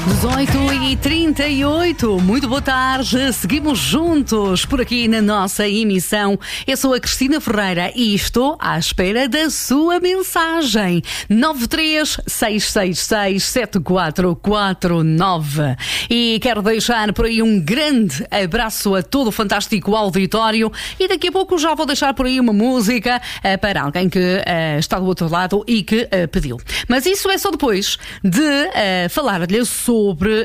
18h38, muito boa tarde, seguimos juntos por aqui na nossa emissão. Eu sou a Cristina Ferreira e estou à espera da sua mensagem. 936667449. E quero deixar por aí um grande abraço a todo o fantástico auditório e daqui a pouco já vou deixar por aí uma música para alguém que está do outro lado e que pediu. Mas isso é só depois de falar-lhe sobre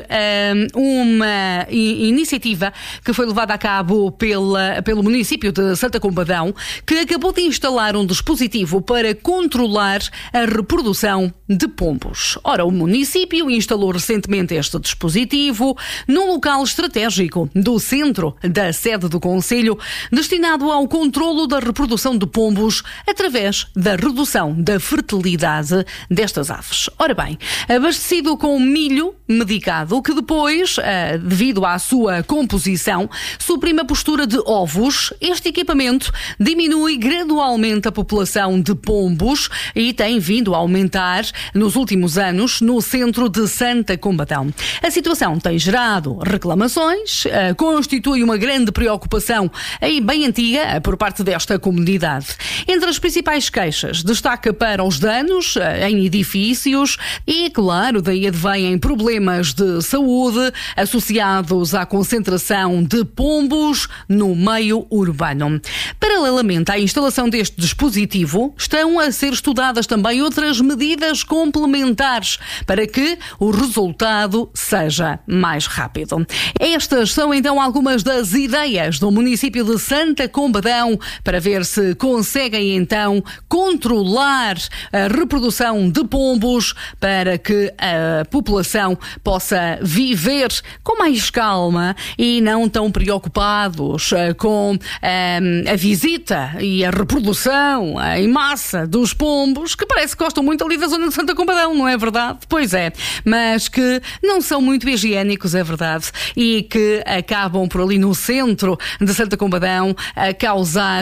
uma iniciativa que foi levada a cabo pelo município de Santa Combadão, que acabou de instalar um dispositivo para controlar a reprodução de pombos. Ora, o município instalou recentemente este dispositivo num local estratégico do centro da sede do concelho, destinado ao controlo da reprodução de pombos através da redução da fertilidade destas aves. Ora bem, abastecido com milho medicado, que depois, devido à sua composição, suprime a postura de ovos, este equipamento diminui gradualmente a população de pombos e tem vindo a aumentar nos últimos anos no centro de Santa Combadão. A situação tem gerado reclamações, constitui uma grande preocupação aí bem antiga por parte desta comunidade. Entre as principais queixas, destaca para os danos em edifícios e, claro, daí advêm problemas de saúde associados à concentração de pombos no meio urbano. Paralelamente à instalação deste dispositivo, estão a ser estudadas também outras medidas complementares para que o resultado seja mais rápido. Estas são então algumas das ideias do município de Santa Combadão para ver se conseguem então controlar a reprodução de pombos para que a população possa viver com mais calma e não tão preocupados com a visita e a reprodução em massa dos pombos, que parece que gostam muito ali da zona de Santa Combadão, não é verdade? Pois é, mas que não são muito higiênicos, é verdade, e que acabam por ali no centro de Santa Combadão a causar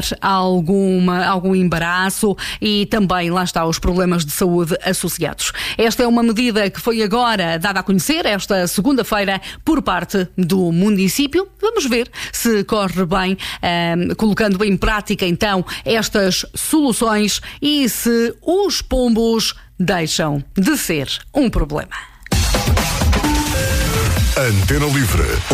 algum embaraço e também, lá está, os problemas de saúde associados. Esta é uma medida que foi agora dada a conhecer esta segunda-feira por parte do município. Vamos ver se corre bem, colocando em prática então estas soluções e se os pombos deixam de ser um problema. Antena Livre.